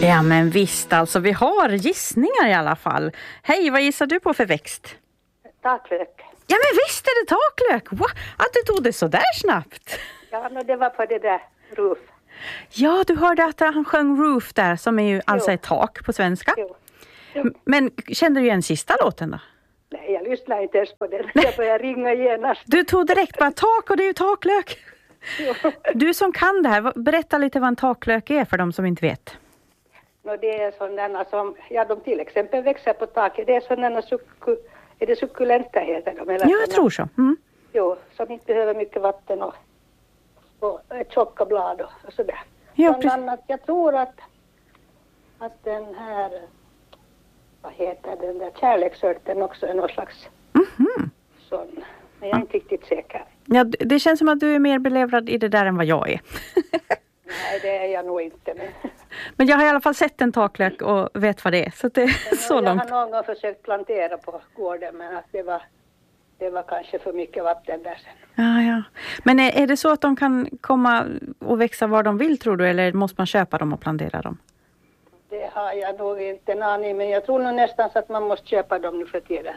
Ja men visst, alltså vi har gissningar i alla fall. Hej, vad gissar du på för växt? Taklök. Ja men visst är det taklök! Att du tog det så där snabbt. Ja, men det var på det där roof. Ja, du hörde att han sjöng Roof där, som är ju alltså ett tak på svenska. Jo. Men kände du igen sista låten då? Nej, jag lyssnade inte ens på det. Jag började ringa genast. Du tog direkt bara tak, och det är ju taklök. Jo. Du som kan det här, berätta lite vad en taklök är för de som inte vet. Och det är sådana som, ja de till exempel växer på taket. Det är sådana är det sukulenta heter de? Eller Ja, jag tror så. Mm. Jo, som inte behöver mycket vatten och tjocka blad och sådär. Ja, Bland annat, jag tror att den här, vad heter den där kärleksörten också är någon slags sån. Men jag är inte riktigt säker. Ja, det känns som att du är mer belevrad i det där än vad jag är. Nej, det är jag nog inte. Men jag har i alla fall sett en taklök och vet vad det är. Så det är så långt. Jag har någon gång försökt plantera på gården, men att det var kanske för mycket vatten där sen. Ja. Men är det så att de kan komma och växa var de vill, tror du? Eller måste man köpa dem och plantera dem? Det har jag nog inte en aning, men jag tror nog nästan så att man måste köpa dem nu för tiden.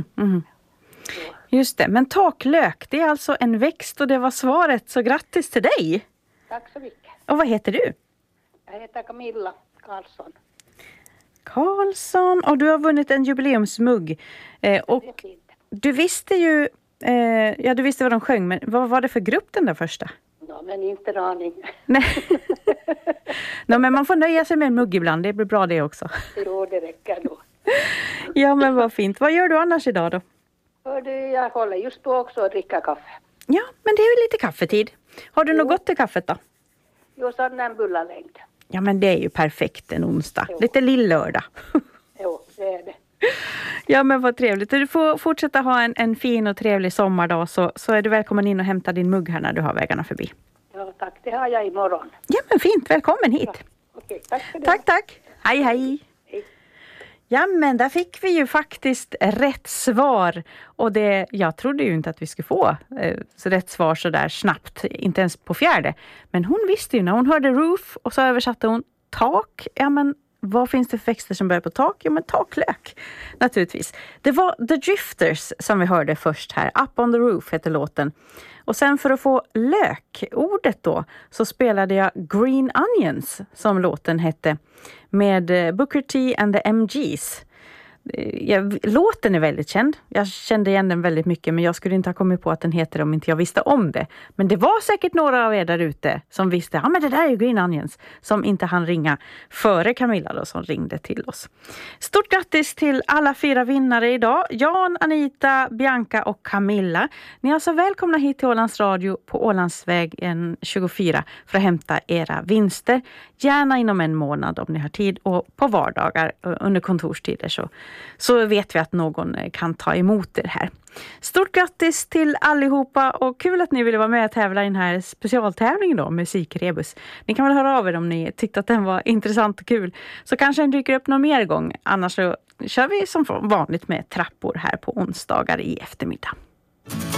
Just det, men taklök, det är alltså en växt och det var svaret. Så grattis till dig! Tack så mycket. Och vad heter du? Jag heter Camilla Karlsson. Karlsson, och du har vunnit en jubileumsmugg. Och Det är fint. du visste ju, du visste vad de sjöng, men vad var det för grupp den där första? Ja, men inte en aning. Nej. Men man får nöja sig med en mugg ibland, det blir bra det också. Jo, det räcker då. Ja, men vad fint. Vad gör du annars idag då? Jag håller just på också att dricka kaffe. Ja, men det är ju lite kaffetid. Har du något gott till kaffet då? Jo, sån en bullalängd. Ja, men det är ju perfekt en onsdag. Lite lillördag. Jo, det är det. Ja, men vad trevligt. Du får fortsätta ha en fin och trevlig sommardag, så är du välkommen in och hämta din mugg här när du har vägarna förbi. Ja, tack. Det har jag imorgon. Ja, men fint. Välkommen hit. Ja. Okej, tack för det. Tack. Hej. Hej. Ja, men där fick vi ju faktiskt rätt svar. Och jag trodde ju inte att vi skulle få rätt svar så där snabbt. Inte ens på fjärde. Men hon visste ju när hon hörde roof och så översatte hon tak. Ja, men vad finns det för växter som börjar på tak? Jo, men taklök. Naturligtvis. Det var The Drifters som vi hörde först här. Up on the Roof heter låten. Och sen för att få lökordet då så spelade jag Green Onions som låten hette med Booker T and the MGs. Låten är väldigt känd. Jag kände igen den väldigt mycket, men jag skulle inte ha kommit på att den heter om inte jag visste om det. Men det var säkert några av er där ute som visste, ja men det där är ju Green Onions, som inte hann ringa före Camilla då, som ringde till oss. Stort grattis till alla 4 vinnare idag. Jan, Anita, Bianca och Camilla. Ni är alltså välkomna hit till Ålands Radio på Ålandsvägen 24 för att hämta era vinster. Gärna inom en månad om ni har tid, och på vardagar under kontorstider så vet vi att någon kan ta emot det här. Stort grattis till allihopa, och kul att ni ville vara med och tävla i den här specialtävlingen då, Musikrebus. Ni kan väl höra av er om ni tyckte att den var intressant och kul, så kanske den dyker upp någon mer gång. Annars så kör vi som vanligt med trappor här på onsdagar i eftermiddag.